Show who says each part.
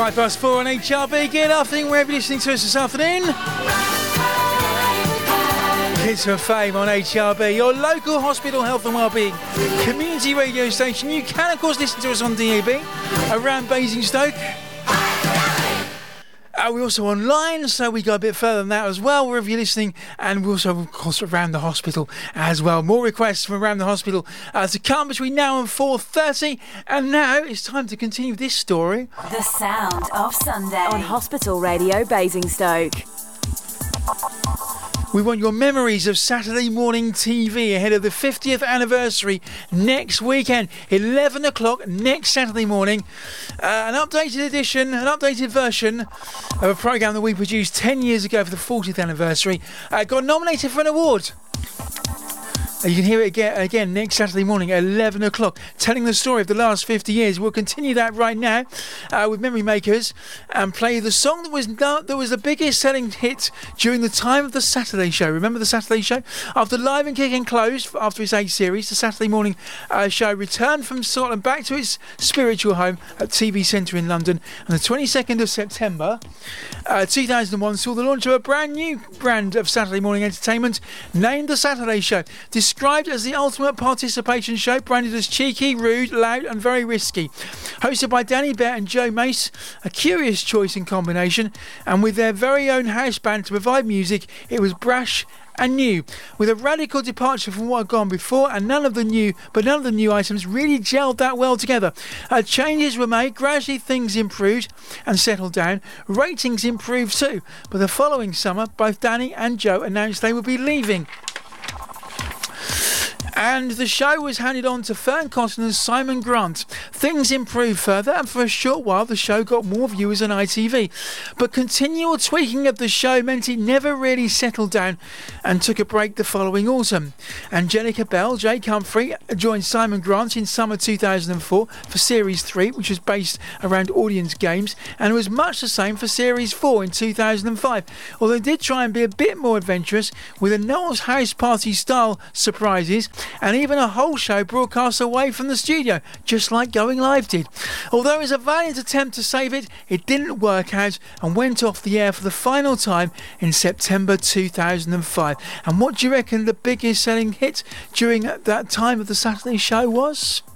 Speaker 1: 4 on HRB. Good afternoon, wherever you're listening to us this afternoon. Kids for Fame on HRB, your local hospital health and wellbeing community radio station. You can, of course, listen to us on DAB around Basingstoke. We're also online, so we go a bit further than that as well, wherever you're listening, and we're also, of course, around the hospital as well. More requests from around the hospital to come between now and 4:30, and now it's time to continue this story.
Speaker 2: The Sound of Sunday on Hospital Radio Basingstoke.
Speaker 1: We want your memories of Saturday morning TV ahead of the 50th anniversary next weekend, 11 o'clock next Saturday morning. An updated version of a programme that we produced 10 years ago for the 40th anniversary. Got nominated for an award. You can hear it again next Saturday morning at 11 o'clock, telling the story of the last 50 years. We'll continue that right now with Memory Makers and play the song that was the biggest selling hit during the time of the Saturday show. Remember the Saturday show? After Live and Kicking closed after its 8th series, the Saturday morning show returned from Scotland back to its spiritual home at TV Centre in London. And the 22nd of September 2001 saw the launch of a brand new brand of Saturday morning entertainment named The Saturday Show. Described as the ultimate participation show, branded as cheeky, rude, loud and very risky. Hosted by Danny Bett and Joe Mace, a curious choice in combination, and with their very own house band to provide music, it was brash and new, with a radical departure from what had gone before, and none of the new items really gelled that well together. Changes were made, gradually things improved and settled down. Ratings improved too, but the following summer both Danny and Joe announced they would be leaving. And the show was handed on to Fern Cotton and Simon Grant. Things improved further, and for a short while the show got more viewers than ITV. But continual tweaking of the show meant it never really settled down and took a break the following autumn. Angelica Bell, Jake Humphrey joined Simon Grant in summer 2004 for Series 3, which was based around audience games, and was much the same for Series 4 in 2005, although they did try and be a bit more adventurous with a Noel's House Party style surprises, and even a whole show broadcast away from the studio, just like Going Live did. Although it was a valiant attempt to save it, it didn't work out and went off the air for the final time in September 2005. And what do you reckon the biggest selling hit during that time of the Saturday show was?